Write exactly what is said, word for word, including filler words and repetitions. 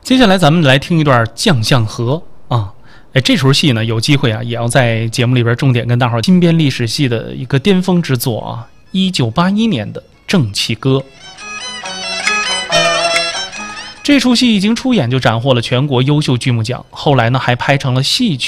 接下来咱们来听一段《将相和》啊，哎，这出戏呢，有机会啊，也要在节目里边重点跟大伙儿新编历史戏的一个巅峰之作啊，一九八一年的《正气歌》。这出戏一经出演就斩获了全国优秀剧目奖，后来呢还拍成了戏曲。